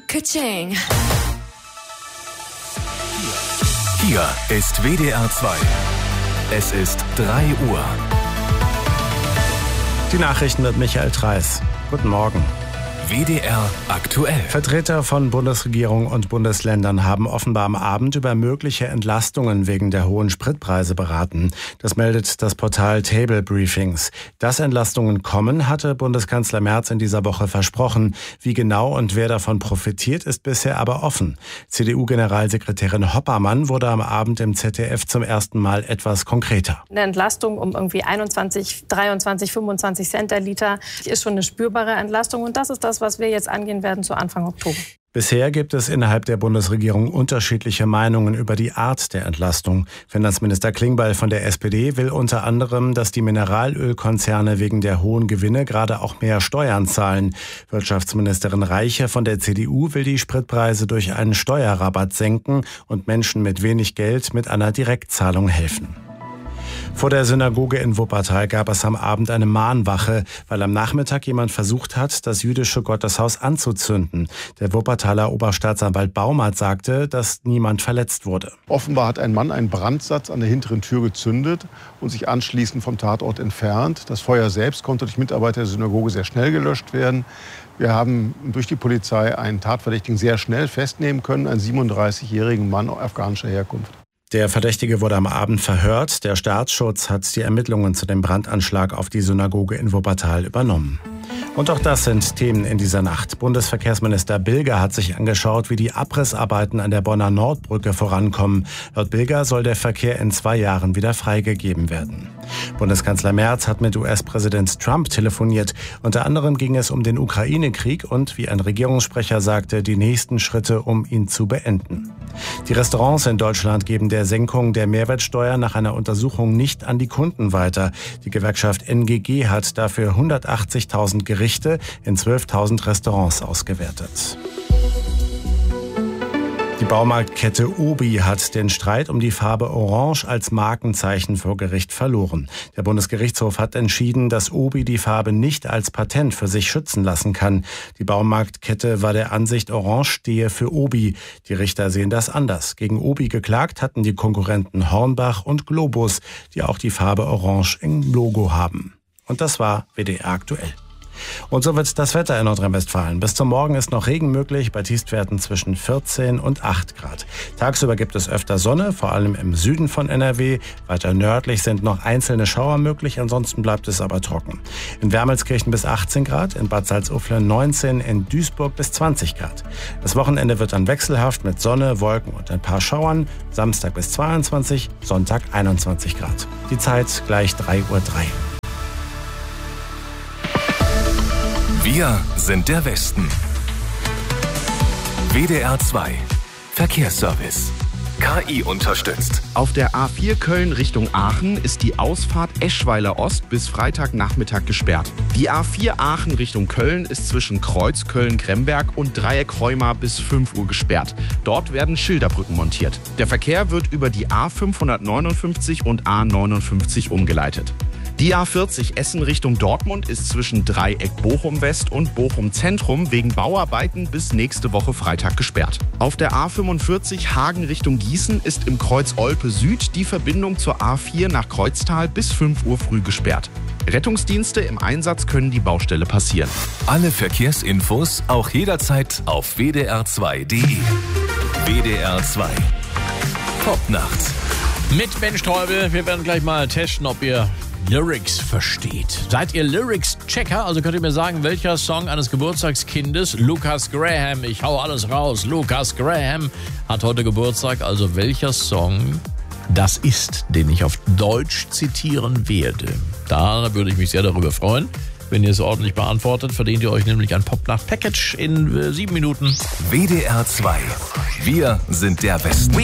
Ka-ching. Hier ist WDR 2. Es ist 3 Uhr. Die Nachrichten mit Michael Treis. Guten Morgen. WDR aktuell. Vertreter von Bundesregierung und Bundesländern haben offenbar am Abend über mögliche Entlastungen wegen der hohen Spritpreise beraten. Das meldet das Portal Table Briefings. Dass Entlastungen kommen, hatte Bundeskanzler Merz in dieser Woche versprochen. Wie genau und wer davon profitiert, ist bisher aber offen. CDU-Generalsekretärin Hoppermann wurde am Abend im ZDF zum ersten Mal etwas konkreter. Eine Entlastung um irgendwie 21, 23, 25 Cent der Liter ist schon eine spürbare Entlastung. Und das ist das, was wir jetzt angehen werden zu Anfang Oktober. Bisher gibt es innerhalb der Bundesregierung unterschiedliche Meinungen über die Art der Entlastung. Finanzminister Klingbeil von der SPD will unter anderem, dass die Mineralölkonzerne wegen der hohen Gewinne gerade auch mehr Steuern zahlen. Wirtschaftsministerin Reiche von der CDU will die Spritpreise durch einen Steuerrabatt senken und Menschen mit wenig Geld mit einer Direktzahlung helfen. Vor der Synagoge in Wuppertal gab es am Abend eine Mahnwache, weil am Nachmittag jemand versucht hat, das jüdische Gotteshaus anzuzünden. Der Wuppertaler Oberstaatsanwalt Baumert sagte, dass niemand verletzt wurde. Offenbar hat ein Mann einen Brandsatz an der hinteren Tür gezündet und sich anschließend vom Tatort entfernt. Das Feuer selbst konnte durch Mitarbeiter der Synagoge sehr schnell gelöscht werden. Wir haben durch die Polizei einen Tatverdächtigen sehr schnell festnehmen können, einen 37-jährigen Mann afghanischer Herkunft. Der Verdächtige wurde am Abend verhört. Der Staatsschutz hat die Ermittlungen zu dem Brandanschlag auf die Synagoge in Wuppertal übernommen. Und auch das sind Themen in dieser Nacht. Bundesverkehrsminister Bilger hat sich angeschaut, wie die Abrissarbeiten an der Bonner Nordbrücke vorankommen. Laut Bilger soll der Verkehr in 2 Jahren wieder freigegeben werden. Bundeskanzler Merz hat mit US-Präsident Trump telefoniert. Unter anderem ging es um den Ukraine-Krieg und, wie ein Regierungssprecher sagte, die nächsten Schritte, um ihn zu beenden. Die Restaurants in Deutschland geben der Senkung der Mehrwertsteuer nach einer Untersuchung nicht an die Kunden weiter. Die Gewerkschaft NGG hat dafür 180.000 Gerichte in 12.000 Restaurants ausgewertet. Die Baumarktkette Obi hat den Streit um die Farbe Orange als Markenzeichen vor Gericht verloren. Der Bundesgerichtshof hat entschieden, dass Obi die Farbe nicht als Patent für sich schützen lassen kann. Die Baumarktkette war der Ansicht, Orange stehe für Obi. Die Richter sehen das anders. Gegen Obi geklagt hatten die Konkurrenten Hornbach und Globus, die auch die Farbe Orange im Logo haben. Und das war WDR aktuell. Und so wird das Wetter in Nordrhein-Westfalen. Bis zum Morgen ist noch Regen möglich, bei Tiefstwerten zwischen 14 und 8 Grad. Tagsüber gibt es öfter Sonne, vor allem im Süden von NRW. Weiter nördlich sind noch einzelne Schauer möglich, ansonsten bleibt es aber trocken. In Wermelskirchen bis 18 Grad, in Bad Salzuflen 19, in Duisburg bis 20 Grad. Das Wochenende wird dann wechselhaft mit Sonne, Wolken und ein paar Schauern. Samstag bis 22, Sonntag 21 Grad. Die Zeit gleich 3:03 Uhr. Wir sind der Westen. WDR 2 Verkehrsservice. KI unterstützt. Auf der A4 Köln Richtung Aachen ist die Ausfahrt Eschweiler Ost bis Freitagnachmittag gesperrt. Die A4 Aachen Richtung Köln ist zwischen Kreuz Köln-Kremberg und Dreieck Heuma bis 5 Uhr gesperrt. Dort werden Schilderbrücken montiert. Der Verkehr wird über die A559 und A59 umgeleitet. Die A40 Essen Richtung Dortmund ist zwischen Dreieck Bochum West und Bochum Zentrum wegen Bauarbeiten bis nächste Woche Freitag gesperrt. Auf der A45 Hagen Richtung Gießen ist im Kreuz Olpe Süd die Verbindung zur A4 nach Kreuztal bis 5 Uhr früh gesperrt. Rettungsdienste im Einsatz können die Baustelle passieren. Alle Verkehrsinfos auch jederzeit auf wdr2.de. WDR 2 Popnacht. Mit Ben Streubel. Wir werden gleich mal testen, ob ihr Lyrics versteht. Seid ihr Lyrics-Checker? Also könnt ihr mir sagen, welcher Song eines Geburtstagskindes, Lucas Graham, ich hau alles raus, Lucas Graham hat heute Geburtstag, also welcher Song das ist, den ich auf Deutsch zitieren werde. Da würde ich mich sehr darüber freuen. Wenn ihr es ordentlich beantwortet, verdient ihr euch nämlich ein Popnacht-Package in 7 Minuten. WDR 2. Wir sind der Westen.